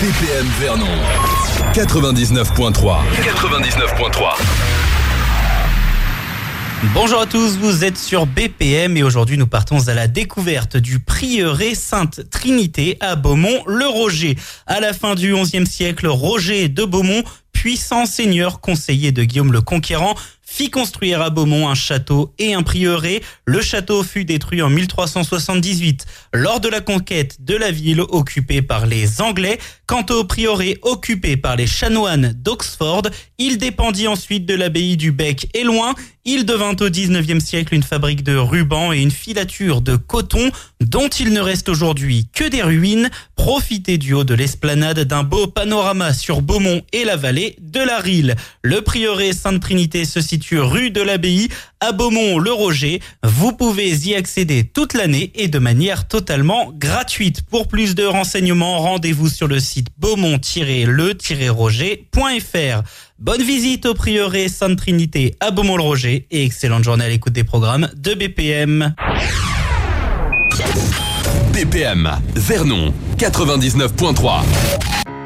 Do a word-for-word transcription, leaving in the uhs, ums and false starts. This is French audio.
B P M Vernon quatre-vingt-dix-neuf point trois. quatre-vingt-dix-neuf point trois. Bonjour à tous, vous êtes sur B P M et aujourd'hui nous partons à la découverte du prieuré Sainte Trinité à Beaumont-le-Roger. À la fin du onzième siècle, Roger de Beaumont, puissant seigneur conseiller de Guillaume le Conquérant, fit construire à Beaumont un château et un prieuré. Le château fut détruit en mille trois cent soixante-dix-huit lors de la conquête de la ville occupée par les Anglais. Quant au prieuré occupé par les chanoines d'Oxford, il dépendit ensuite de l'abbaye du Bec et Loing. Il devint au dix-neuvième siècle une fabrique de rubans et une filature de coton dont il ne reste aujourd'hui que des ruines. Profitez du haut de l'esplanade d'un beau panorama sur Beaumont et la vallée de la Rille. Le prieuré Sainte-Trinité se situe rue de l'Abbaye à Beaumont-le-Roger. Vous pouvez y accéder toute l'année et de manière totalement gratuite. Pour plus de renseignements, rendez-vous sur le site beaumont tiret le tiret roger point f r. Bonne visite au prieuré Sainte-Trinité à Beaumont-le-Roger et excellente journée à l'écoute des programmes de B P M. B P M Vernon quatre-vingt-dix-neuf point trois.